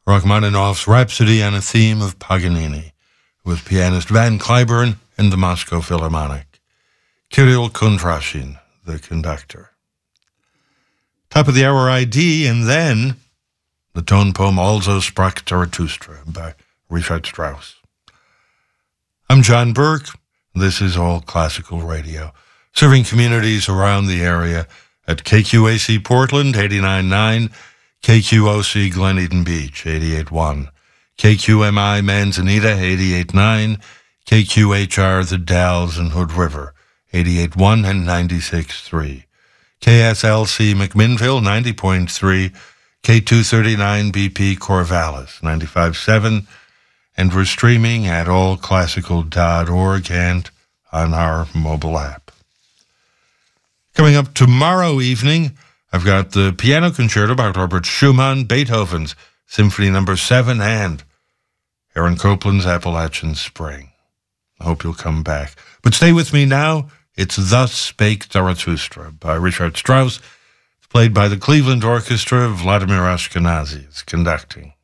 Rachmaninoff's Rhapsody and a theme of Paganini, with pianist Van Cliburn and the Moscow Philharmonic. Kirill Kondrashin, the conductor. Top of the hour ID, and then the tone poem Also Sprach Zarathustra by Richard Strauss. I'm John Burke. This is All Classical Radio, serving communities around the area at KQAC Portland, 89.9, KQOC Glen Eden Beach, 88.1, KQMI Manzanita, 88.9, KQHR The Dalles and Hood River, 88.1 and 96.3, KSLC McMinnville, 90.3, K239 BP Corvallis, 95.7, and we're streaming at allclassical.org and on our mobile app. Coming up tomorrow evening, I've got the piano concerto by Robert Schumann, Beethoven's Symphony No. 7, and Aaron Copland's Appalachian Spring. I hope you'll come back. But stay with me now. It's Thus Spake Zarathustra by Richard Strauss. It's played by the Cleveland Orchestra. Vladimir Ashkenazy is conducting.